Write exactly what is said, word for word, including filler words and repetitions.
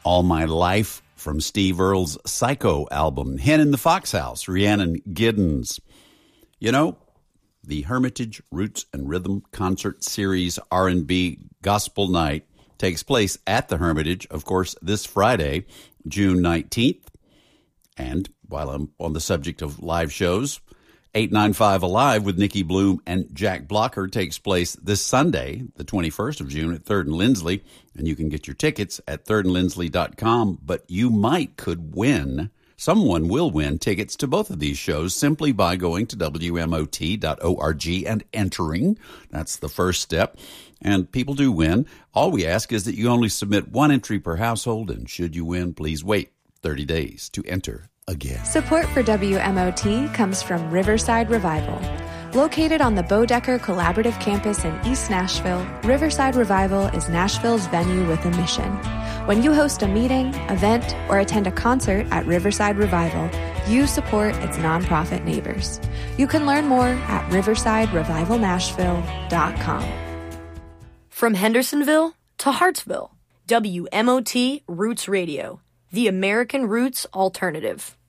All My Life from Steve Earle's Psycho album. Hen in the Fox House, Rhiannon Giddens. You know, the Hermitage Roots and Rhythm Concert Series R and B Gospel Night takes place at the Hermitage, of course, this Friday, June nineteenth. And while I'm on the subject of live shows, eight ninety-five Alive with Nikki Bloom and Jack Blocker takes place this Sunday, the twenty-first of June at third and Lindsley. And you can get your tickets at third and lindsley dot com. But you might could win, someone will win tickets to both of these shows simply by going to W M O T dot org and entering. That's the first step. And people do win. All we ask is that you only submit one entry per household. And should you win, please wait thirty days to enter again. Support for W M O T comes from Riverside Revival. Located on the Bodecker Collaborative Campus in East Nashville, Riverside Revival is Nashville's venue with a mission. When you host a meeting, event, or attend a concert at Riverside Revival, you support its nonprofit neighbors. You can learn more at riverside revival nashville dot com. From Hendersonville to Hartsville, W M O T Roots Radio, the American Roots Alternative.